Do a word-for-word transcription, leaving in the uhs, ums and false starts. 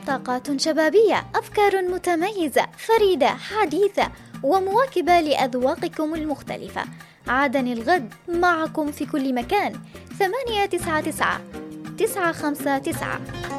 طاقات شبابية، أفكار متميزة فريدة حديثة ومواكبة لأذواقكم المختلفة. عادني الغد معكم في كل مكان. ثمانية تسعة تسعة تسعة خمسة تسعة.